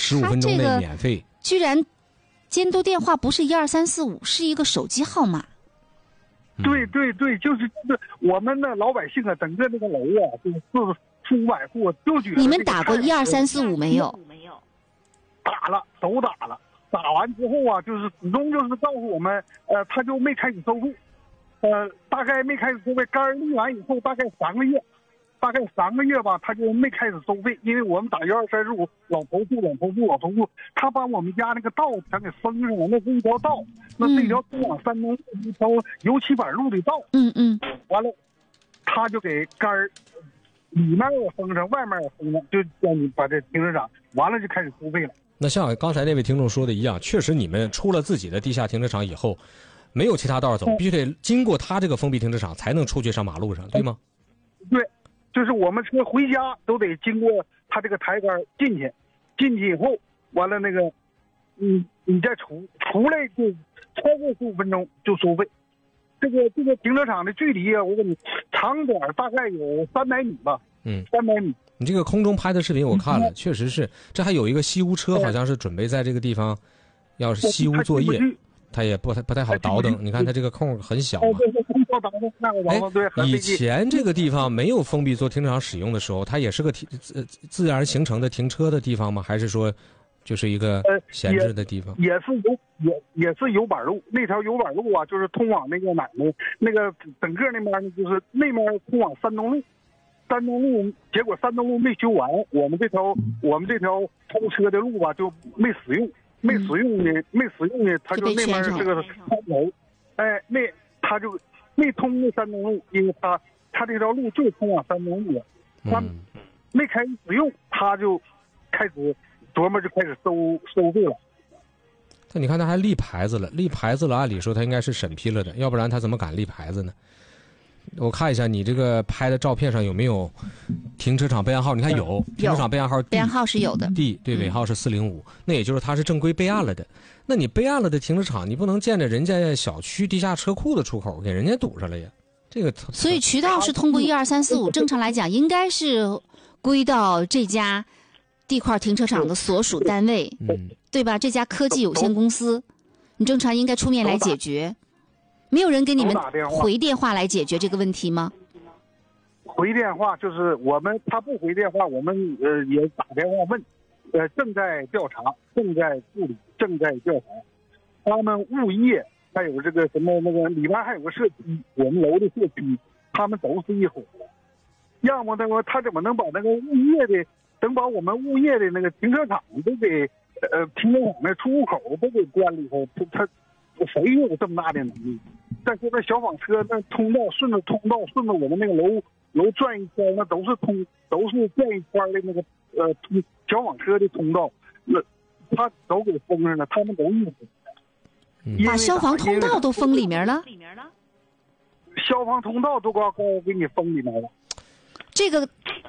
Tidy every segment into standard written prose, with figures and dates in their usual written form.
15分钟内免费， 居然监督电话不是12345，是一个手机号码。 对对对，就是我们的老百姓啊，整个那个楼啊，就是400-500户，就觉得你们打过12345没有？ 打了，都打了。打完之后啊，就是始终就是告诉我们，他就没开始收费，大概没开始收费。杆立完以后，大概3个月吧，他就没开始收费，因为我们打12345，老投诉，他把我们家那个道全给封上了，那是一条道，那是一条通往山东一条油漆板路的道。完了，他就给杆里面也封上，外面也封上，就让你把这停车场完了就开始收费了。 那像刚才那位听众说的一样，确实你们出了自己的地下停车场以后，没有其他道走，必须得经过他这个封闭停车场才能出去上马路上，对吗？ 对，就是我们车回家都得经过他这个台杆进去以后，完了那个，你再出来就超过15分钟就收费。这个停车场的距离啊，我跟你长点大概有300米吧，300米。 你这个空中拍的视频我看了，确实是，这还有一个西屋车，好像是准备在这个地方，要是西屋作业，它也不太好倒腾。你看它这个空很小嘛。以前这个地方没有封闭做停车场使用的时候，它也是个自然形成的停车的地方吗？还是说就是一个闲置的地方？ 也是油板路，那条油板路啊，就是通往那个哪呢？那个整个那边呢，就是那边通往山东路。结果山东路没修完，我们这条通车的路吧就没使用呢，他就那边这个山楼，那他就没通那山东路，因为他这条路就通往山东路了，他没开始使用，他就开始琢磨就开始收费了。 那你看他还立牌子了，按理说他应该是审批了的，要不然他怎么敢立牌子呢？我看一下你这个拍的照片上有没有停车场备案号？你看有停车场备案号 D， 备案号是有的 D 对，尾号是405，那也就是它是正规备案了的。那你备案了的停车场，你不能见着人家小区地下车库的出口给人家堵上了呀？这个所以渠道是通过12345，正常来讲应该是归到这家地块停车场的所属单位，对吧？这家科技有限公司，你正常应该出面来解决。没有人给你们回电话来解决这个问题吗？ 回电话就是他不回电话，我们也打电话问，正在调查，正在处理，正在调查。他们物业还有这个什么那个里边还有个社区，我们楼的社区，他们都是一伙的。要么他怎么能把那个物业的，等把我们物业的那个停车场都给停车场的出入口都给关了以后，他谁有这么大的能力？再说这消防车那通道顺着我们那个楼转一圈，那都是转一圈的那个消防车的通道，那他都给封上了，他们都一伙。 把消防通道都封里面了？ 消防通道都给你封里面了。 这个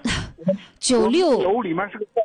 96 楼里面是个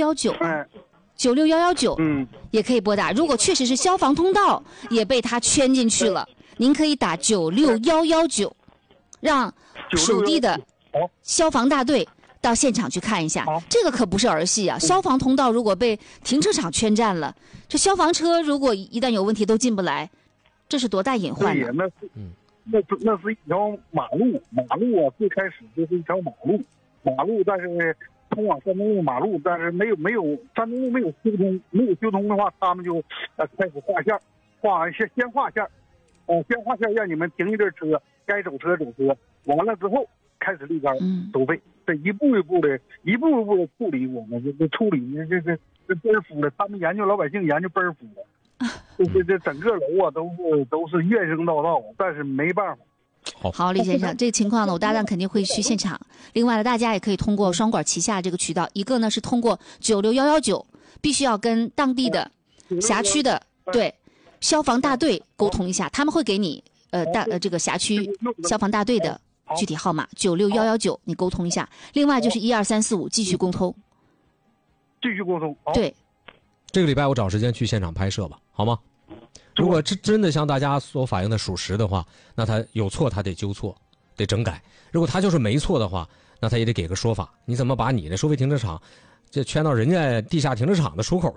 119。96119，也可以拨打。如果确实是消防通道也被他圈进去了，您可以打96119，让属地的消防大队到现场去看一下。这个可不是儿戏啊！消防通道如果被停车场圈占了，这消防车如果一旦有问题都进不来，这是多大隐患呢？ 那是一条马路啊，最开始就是一条马路，但是通往山东路马路，但是没有山东路没有修通的话，他们就开始画线，先画线，让你们停一阵车，该走车，完了之后开始立杆收费，这一步一步的处理，我们这处理这倍儿服的，他们老百姓研究倍儿服的。这整个楼啊都是怨声载道，但是没办法。 好，李先生，这个情况呢，我搭档肯定会去现场。另外呢，大家也可以通过双管齐下这个渠道，一个呢是通过96119，必须要跟当地的辖区的消防大队沟通一下，他们会给你这个辖区消防大队的具体号码96119，你沟通一下。另外就是12345继续沟通。对。 这个礼拜我找时间去现场拍摄吧，好吗？如果真的像大家所反映的属实的话，那他有错他得纠错，得整改。如果他就是没错的话，那他也得给个说法。你怎么把你的收费停车场这圈到人家地下停车场的出口